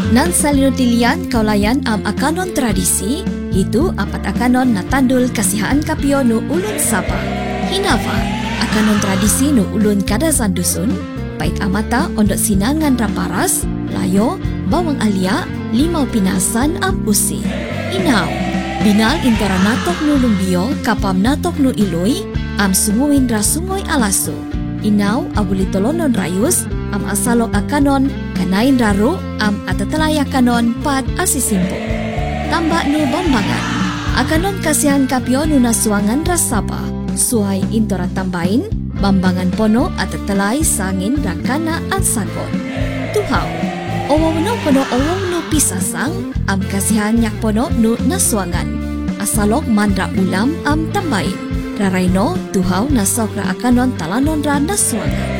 Nan salinutilian kaulayan akanon tradisi, itu apat akanon na tandul kasihaan kapio nu ulun Sabah. Hinawa, akanon tradisi nu ulun kadazan dusun, pait amata ondok sinangan raparas, layo, bawang alia, limau pinasan usi. Inaw, binal intara natok nu lumbio kapam natok nu iloy, sunguin rasungoy alaso. Inaw abuli tolonon rayus, asalok akanon, kanain raro, atatalay akanon pat asisimpo. Tambak nu bambangan, akanon kasihan kapio nu nasuangan rasapa, suai intora tambain, bambangan pono atatalay sangin rakana sagon. Tuhaw, owong no pono owong nu pisasang, kasihan yak pono nu nasuangan, asalok mandra ulam tambain. Rarayno, tuhaw nasok ra akanon talanon ra nasuangan.